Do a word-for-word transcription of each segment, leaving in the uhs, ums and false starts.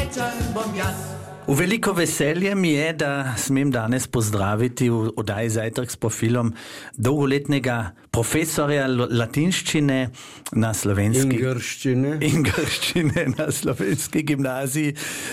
srečan bom jaz. V veliko veselje mi je, da smem danes pozdraviti v oddaji Zajtrk s profilom dolgoletnega profesorja latinščine na slovenski... In grščine. In grščine na slovenski gimnaziji.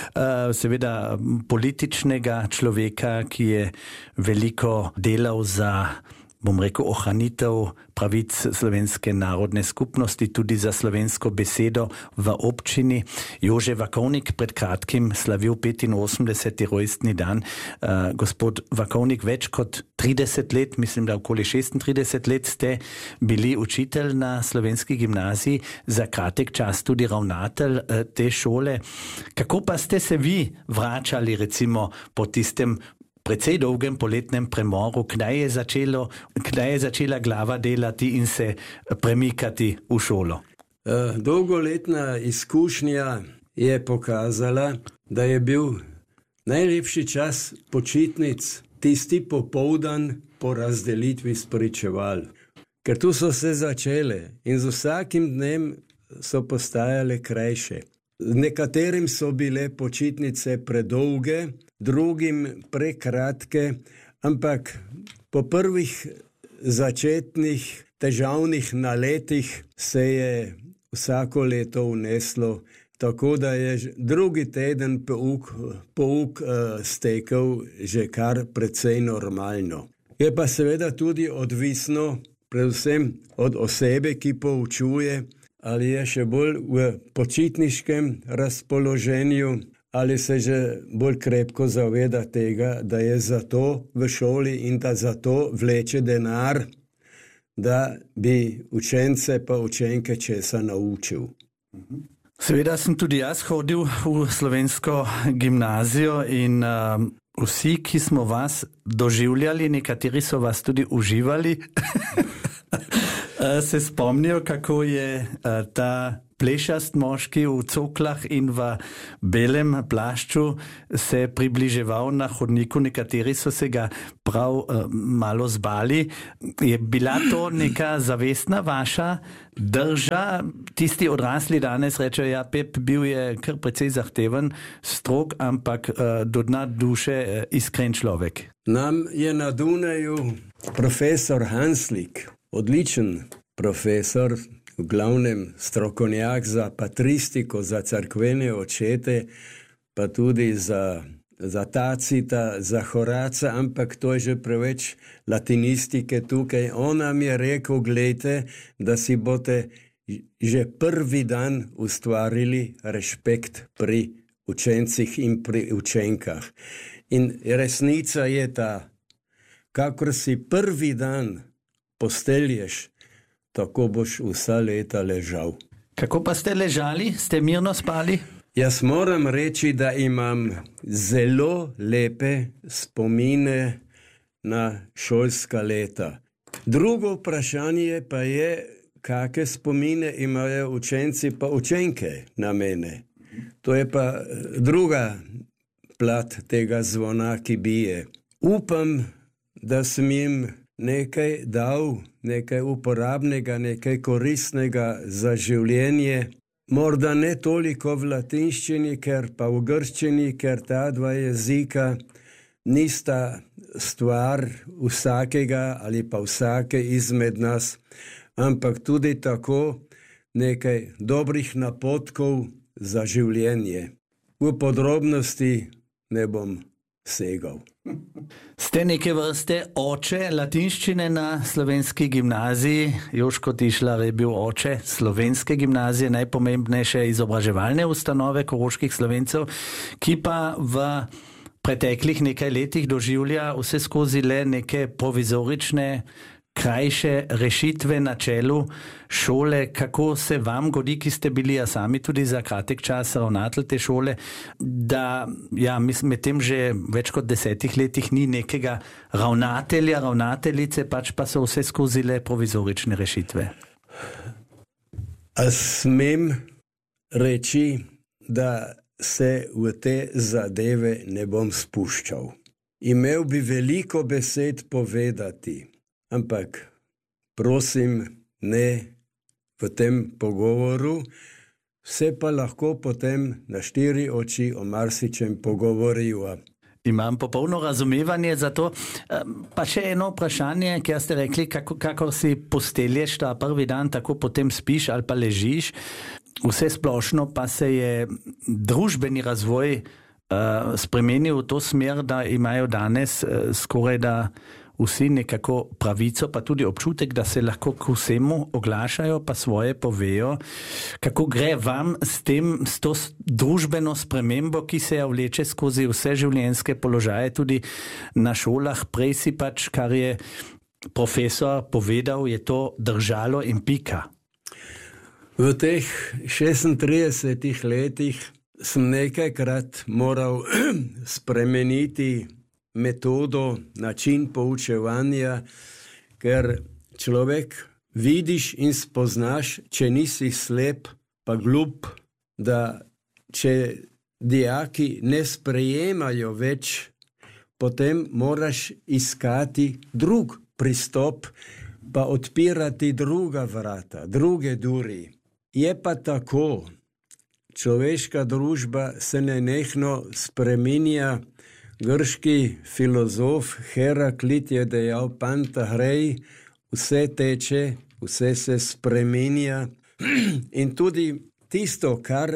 Seveda političnega človeka, ki je veliko delal za, bom rekel, ohranitev pravic slovenske narodne skupnosti, tudi za slovensko besedo v občini. Jože Vakovnik pred kratkim slavil petinosemdeseti rojstni dan. Uh, gospod Vakovnik, več kot trideset let, mislim, da okoli šestintrideset let ste bili učitelj na slovenski gimnaziji, za kratek čas tudi ravnatelj uh, te šole. Kako pa ste se vi vračali recimo po tistem precej dolgem poletnem premoru, kdaj je, začelo, kdaj je začela glava delati in se premikati v šolo? Dolgoletna izkušnja je pokazala, da je bil najlepši čas počitnic tisti popoldan po razdelitvi spričeval. Ker tu so se začele in z vsakim dnem so postajale krajše. Nekaterim so bile počitnice predolge, drugim prekratke, ampak po prvih začetnih težavnih naletih se je vsako leto vneslo, tako da je drugi teden pouk, pouk uh, stekel že kar precej normalno. Je pa seveda tudi odvisno predvsem od osebe, ki poučuje, ali je še bolj v počitniškem razpoloženju, ali se že bolj krepko zaveda tega, da je zato v šoli in da zato vleče denar, da bi učence pa učenke česa naučil. Seveda sem tudi jaz hodil v slovensko gimnazijo in uh, vsi, ki smo vas doživljali, nekateri so vas tudi uživali, se spomnijo, kako je uh, ta plešast moški v coklah in v belem plašču se približeval na hodniku, nekateri so se ga prav uh, malo zbali. Je bila to neka zavestna vaša drža? Tisti odrasli danes rečejo, ja, Pep bil je kar precej zahteven, strog, ampak uh, do dna duše uh, iskren človek. Nam je na Dunaju profesor Hanslik, odličen profesor, v glavnem strokovnjak za patristiko, za cerkvene očete, pa tudi za, za Tacita, za Horaca, ampak to je že preveč latinistike tukaj. On nam je rekel, glejte, da si boste že prvi dan ustvarili rešpekt pri učencih in pri učenkah. In resnica je ta, kakor si prvi dan postelješ, tako boš vsa leta ležal. Kako pa ste ležali? Ste mirno spali? Jaz moram reči, da imam zelo lepe spomine na šolska leta. Drugo vprašanje pa je, kakšne spomine imajo učenci pa učenke na mene. To je pa druga plat tega zvona, ki bije. Upam, da sem jim nekaj dal, nekaj uporabnega, nekaj koristnega za življenje. Morda ne toliko v latinščini, ker pa v grščini, ker ta dva jezika nista stvar vsakega ali pa vsake izmed nas, ampak tudi tako nekaj dobrih napotkov za življenje. V podrobnosti ne bom segal. Ste neke vrste oče latinščine na slovenski gimnaziji. Joško Tišlar je bil oče slovenske gimnazije, najpomembnejše izobraževalne ustanove koroških Slovencev, ki pa v preteklih nekaj letih doživlja vse skozi le neke provizorične, krajše rešitve na čelu šole. Kako se vam godi, ki ste bili ja sami tudi za kratek čas ravnatelj te šole, da ja, med tem že več kot desetih letih ni nekega ravnatelja, ravnateljice, pač pa so vse skozi le provizorične rešitve? A smem reči, da se v te zadeve ne bom spuščal. Imel bi veliko besed povedati, ampak prosim, ne v tem pogovoru. se pa lahko potem na štiri oči o marsičem pogovoriva. Imam popolno razumevanje za to. Pa še eno vprašanje, kjer ste rekli, kako, kako si postelješ ta prvi dan, tako potem spiš ali pa ležiš. Vse splošno pa se je družbeni razvoj uh, spremenil v to smer, da imajo danes uh, skoraj da vsi nekako pravico, pa tudi občutek, da se lahko k vsemu oglašajo, pa svoje povejo. Kako gre vam s tem, s to družbeno spremembo, ki se vleče skozi vse življenjske položaje, tudi na šolah? Prej si pač, kar je profesor povedal, je to držalo in pika. V teh šestintridesetih letih sem nekajkrat moral spremeniti metodo, način poučevanja, ker človek vidiš in spoznaš, če nisi slep pa glup, da če dijaki ne sprejemajo več, potem moraš iskati drug pristop, pa odpirati druga vrata, druge duri. Je pa tako, človeška družba se nenehno spreminja. Grški filozof Heraklit je dejal: Panta hrej, vse teče, vse se spreminja. In tudi tisto, kar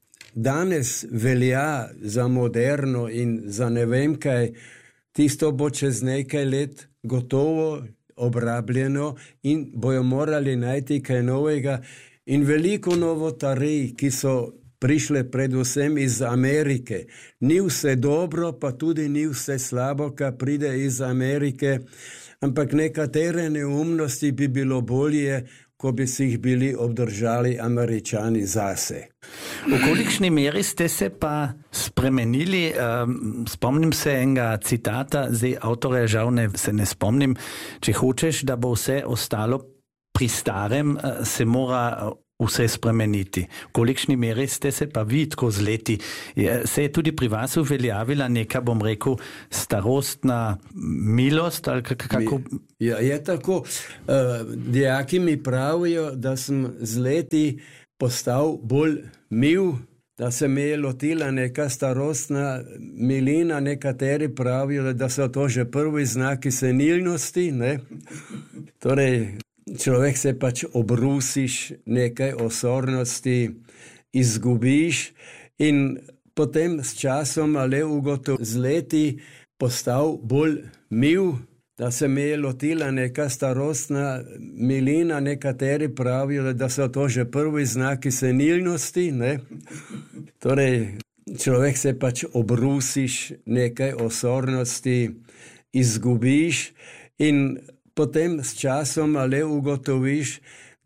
danes velja za moderno in za ne vem kaj, tisto bo čez nekaj let gotovo obrabljeno in bojo morali najti kaj novega. In veliko novotarij, ki so prišle predvsem iz Amerike. Ni vse dobro, pa tudi ni vse slabo, kar pride iz Amerike, ampak nekatere neumnosti bi bilo bolje, ko bi si jih bili obdržali Američani zase. V kolikšni meri ste se pa spremenili? Spomnim se enega citata, zdaj avtorja žal ne, se ne spomnim. Če hočeš, da bo vse ostalo pri starem, se mora vse spremeniti. V kolikšni meri ste se pa vi tako z leti? Se je tudi pri vas uveljavila neka, bom rekel, starostna milost? Ali kako? Ja, je tako. Uh, dijaki mi pravijo, da sem z leti postal bolj mil, da se me je lotila neka starostna milina. Nekateri pravijo, da so to že prvi znaki senilnosti, ne? Torej, človek se pač obrusiš, nekaj osornosti izgubiš in potem s časom ali ugotov z leti postal bolj mil, da se me je lotila neka starostna milina. Nekateri pravijo, da so to že prvi znaki senilnosti, ne? Torej, človek se pač obrusiš, nekaj osornosti izgubiš in potem s časom ali ugotoviš,